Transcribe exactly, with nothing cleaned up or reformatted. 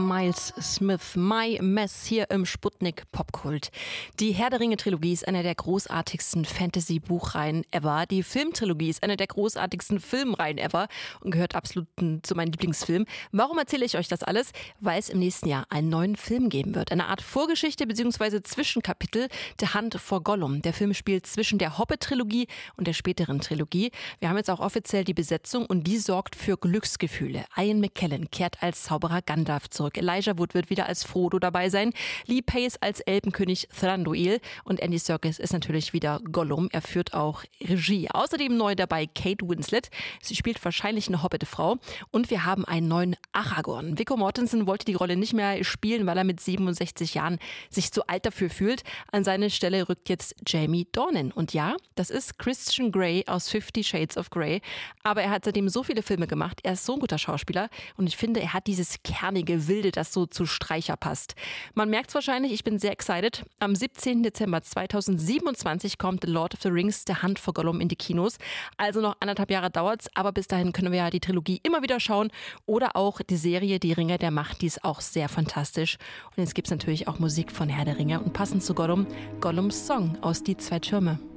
Miles Smith, My Mess hier im Sputnik Popkult. Die Herr der Ringe Trilogie ist eine der großartigsten Fantasy-Buchreihen ever. Die Filmtrilogie ist eine der großartigsten Filmreihen ever und gehört absolut zu meinen Lieblingsfilmen. Warum erzähle ich euch das alles? Weil es im nächsten Jahr einen neuen Film geben wird. Eine Art Vorgeschichte bzw. Zwischenkapitel, The Hunt for Gollum. Der Film spielt zwischen der Hobbit-Trilogie und der späteren Trilogie. Wir haben jetzt auch offiziell die Besetzung und die sorgt für Glücksgefühle. Ian McKellen kehrt als Zauberer Gandalf zurück. Elijah Wood wird wieder als Frodo dabei sein. Lee Pace als Elbenkönig Thranduil. Und Andy Serkis ist natürlich wieder Gollum. Er führt auch Regie. Außerdem neu dabei Kate Winslet. Sie spielt wahrscheinlich eine Hobbit-Frau. Und wir haben einen neuen Aragorn. Viggo Mortensen wollte die Rolle nicht mehr spielen, weil er mit siebenundsechzig Jahren sich zu alt dafür fühlt. An seine Stelle rückt jetzt Jamie Dornan. Und ja, das ist Christian Grey aus Fifty Shades of Grey. Aber er hat seitdem so viele Filme gemacht. Er ist so ein guter Schauspieler. Und ich finde, er hat dieses kernige Wilde, das so zu Streicher passt. Man merkt es wahrscheinlich, ich bin sehr excited. Am siebzehnten Dezember zweitausendsiebenundzwanzig kommt The Lord of the Rings, The Hunt for Gollum in die Kinos. Also noch anderthalb Jahre dauert's, aber bis dahin können wir ja die Trilogie immer wieder schauen oder auch die Serie Die Ringer der Macht, die ist auch sehr fantastisch. Und jetzt gibt's natürlich auch Musik von Herr der Ringe und passend zu Gollum, Gollums Song aus Die zwei Türme.